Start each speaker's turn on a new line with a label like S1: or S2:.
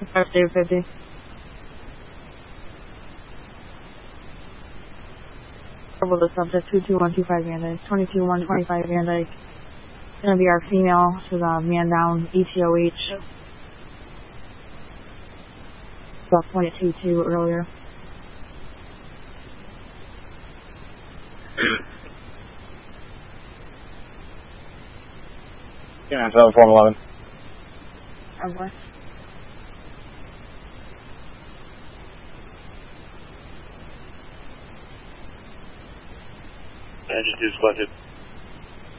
S1: First Dave 50. With the subject 22125 Van Dyke, 22125 Van Dyke. It's going to be our female. She's a man down, ETOH. About 22 earlier.
S2: Yeah, 7411.
S1: Okay.
S3: Engine 2 selected.